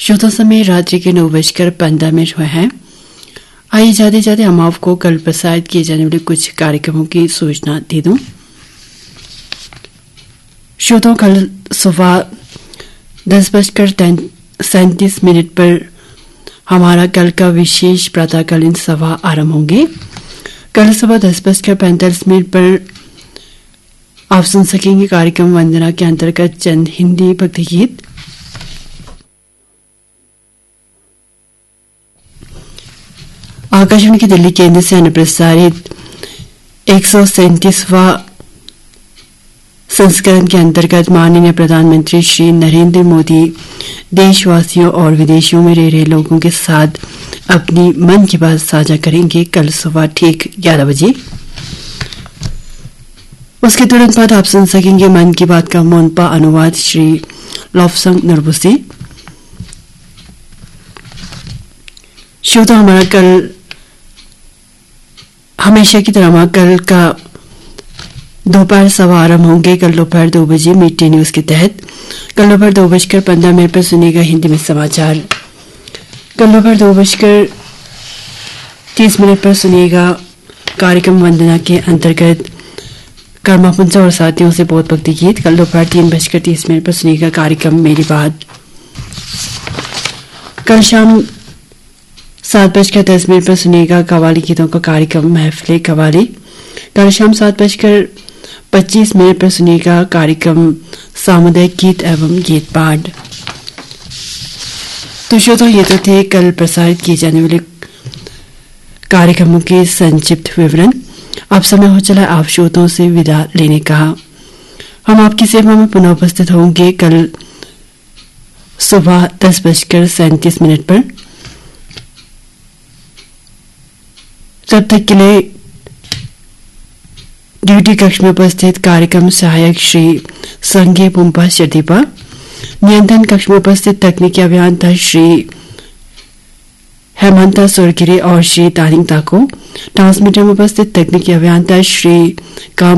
श्रोता समय रात्रि के 9:15 हुए हैं। आइए जाते जाते हम आपको कल प्रसारित किए जाने वाले कुछ कार्यक्रमों की सूचना दे दूं। श्रोताओं, कल सुबह 10:37 पर हमारा कल का विशेष प्रातःकालीन सभा आरंभ होंगे। कल सुबह 10:45 पर आप सुन सकेंगे कार्यक्रम वंदना के अंतर्गत चंद हिंदी भक्ति गीत। आकाशवाणी के दिल्ली केंद्र से अनुप्रसारित 137वां संस्करण के अंतर्गत माननीय प्रधानमंत्री श्री नरेंद्र मोदी देशवासियों और विदेशों में रह रहे लोगों के साथ अपनी मन की बात साझा करेंगे कल सुबह ठीक 11 बजे। उसके तुरंत बाद आप सुन सकेंगे मन की बात का मोनपा अनुवाद श्री लॉफसंग नरबू से। श्रोता, हमारा कल हमेशा की तरह कल का दोपहर सवा आरंभ होंगे। कल दोपहर 2 बजे मिड डे न्यूज के तहत कल दोपहर 2:15 पर सुनेगा हिंदी में समाचार। कल दोपहर 2:30 पर सुनिएगा कार्यक्रम वंदना के अंतर्गत कर्मापुंजा और साथियों से बहुत भक्ति गीत। कल दोपहर 3:30 पर सुनिएगा कार्यक्रम मेरी बात। कल शाम 7:10 पर सुनिएगा कव्वाली गीतों का कार्यक्रम महफिल कव्वाली। कल शाम 7:25 पर सुनिएगा कार्यक्रम सामुदायिक गीत एवं गीत पाठ। तो श्रोताओ, ये तो थे कल प्रसारित किए जाने वाले कार्यक्रमों के संक्षिप्त विवरण। अब समय हो चला आप श्रोताओं से विदा लेने का। हम आपकी सेवा में पुनः उपस्थित होंगे कल सुबह 10:37 पर। तब तक के लिए ड्यूटी कक्ष में उपस्थित कार्यक्रम सहायक श्री संघे पुम्पा शदीपा, नियंत्रण कक्ष में उपस्थित तकनीकी अभियंता श्री हेमंता सुरगिरे और श्री तारिंग ताको, ट्रांसमीटर में उपस्थित तकनीकी अभियंता श्री काम